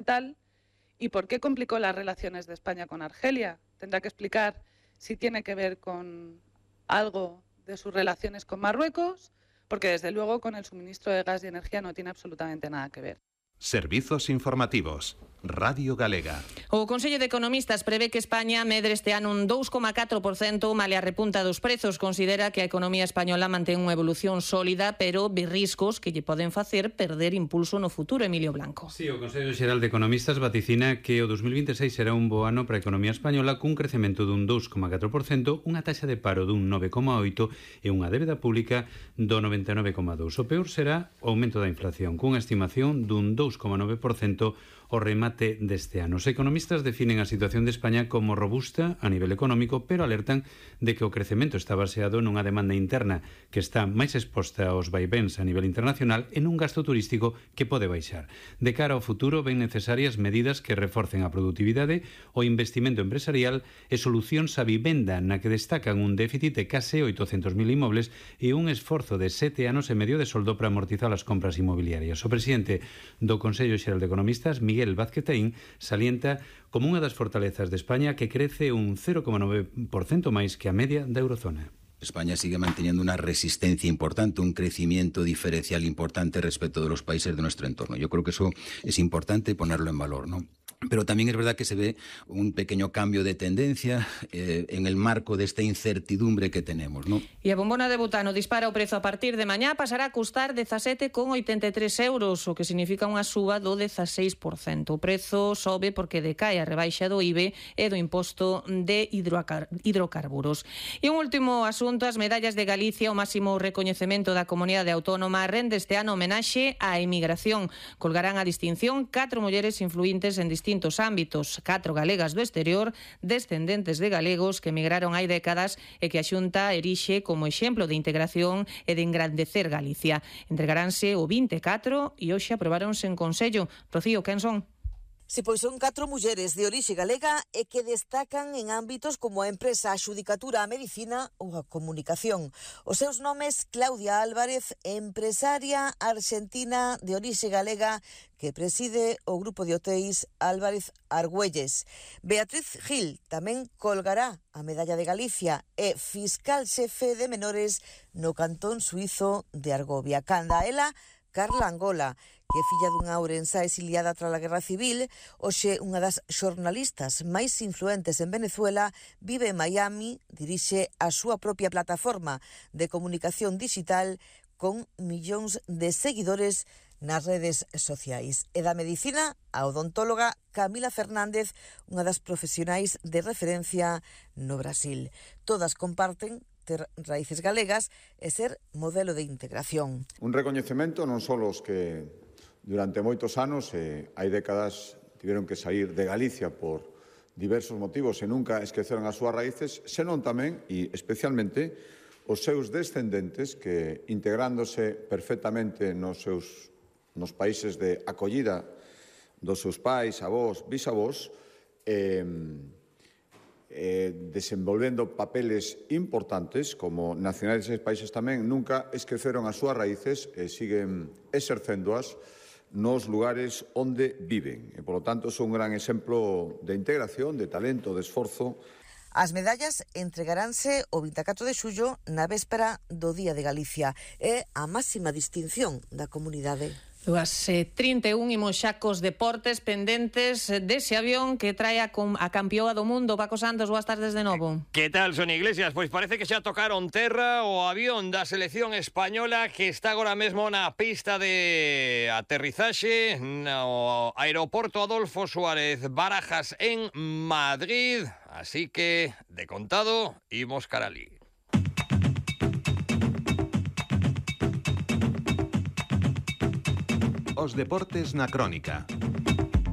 fundamental. ¿Y por qué complicó las relaciones de España con Argelia? Tendrá que explicar si tiene que ver con algo de sus relaciones con Marruecos, porque desde luego con el suministro de gas y energía no tiene absolutamente nada que ver. Servizos informativos. Radio Galega. O Consello de Economistas prevé que España medre este ano un 2,4%, malia a repunta dos prezos. Considera que a economía española mantén unha evolución sólida, pero ve riscos que lle poden facer perder impulso no futuro. Emilio Blanco. Sí, o Consello Xeral de Economistas vaticina que o 2026 será un bo ano para a economía española cun crecemento dun 2,4%, unha taxa de paro dun 9,8% e unha débeda pública do 99,2%. O peor será o aumento da inflación, cunha estimación dun 2,9% o remate deste ano. Os economistas definen a situación de España como robusta a nivel económico, pero alertan de que o crecemento está baseado nunha demanda interna que está máis exposta aos vaivens a nivel internacional e nun gasto turístico que pode baixar. De cara ao futuro, ven necesarias medidas que reforcen a produtividade, o investimento empresarial e solucións á vivenda, na que destacan un déficit de case 800.000 inmobles e un esforzo de 7 anos e medio de soldo para amortizar as compras inmobiliarias. O presidente do Consello Xeral de Economistas, Miguel Vázquez Teín, salienta como unha das fortalezas de España que crece un 0,9% máis que a media da eurozona. España sigue manteniendo una resistencia importante, un crecimiento diferencial importante respecto de los países de nuestro entorno. Yo creo que eso es importante ponerlo en valor, ¿no? Pero también es verdad que se ve un pequeño cambio de tendencia en el marco de esta incertidumbre que tenemos, ¿no? E a bombona de butano dispara o prezo a partir de mañá, pasará a custar 17,83 euros, o que significa unha suba do 16%. O prezo sobe porque decae a rebaixa do IBE e do imposto de hidrocarburos. E un último asunto, as medallas de Galicia, o máximo recoñecemento da comunidade autónoma, rende este ano homenaxe á emigración. Colgarán a distinción 4 mulleres influíntes en distintos ámbitos, 4 galegas do exterior, descendentes de galegos que emigraron hai décadas e que a Xunta erixe como exemplo de integración e de engrandecer Galicia. Entregaranse o 24 e hoxe aprobáronse en Consello. Rocío, quen son? Si, pois son 4 mulleres de orixe galega e que destacan en ámbitos como a empresa, a xudicatura, a medicina ou a comunicación. Os seus nomes: Claudia Álvarez, empresaria argentina de orixe galega que preside o grupo de hotéis Álvarez Argüelles. Beatriz Gil tamén colgará a medalla de Galicia, e fiscal xefe de menores no cantón suizo de Argovia. Canda ela, Carla Angola, que é filla dunha ourensá exiliada tras a Guerra Civil, hoxe unha das xornalistas máis influentes en Venezuela, vive en Miami, dirixe a súa propia plataforma de comunicación digital con millóns de seguidores nas redes sociais. E da medicina, a odontóloga Camila Fernández, unha das profesionais de referencia no Brasil. Todas comparten ter raíces galegas e ser modelo de integración. Un recoñecemento non só os que durante moitos anos, hai décadas, tiveron que sair de Galicia por diversos motivos e nunca esqueceron as súas raíces, senón tamén, e especialmente, os seus descendentes que, integrándose perfectamente nos países de acollida dos seus pais, avós, bisavós, desenvolvendo papeles importantes como nacionais deses países tamén, nunca esqueceron as súas raíces e siguen exercéndoas nos lugares onde viven. E, polo tanto, son un gran exemplo de integración, de talento, de esforzo. As medallas entregaránse o 24 de xullo na véspera do Día de Galicia. É a máxima distinción da comunidade. 2:31 imos xa cos deportes pendentes dese avión que trae a campioa do mundo. Paco Santos, boas tardes de novo. Que tal, Sonia Iglesias? Pois parece que xa tocaron terra o avión da selección española que está agora mesmo na pista de aterrizaxe no aeroporto Adolfo Suárez Barajas en Madrid. Así que, de contado, imos cara alí. Os deportes na crónica.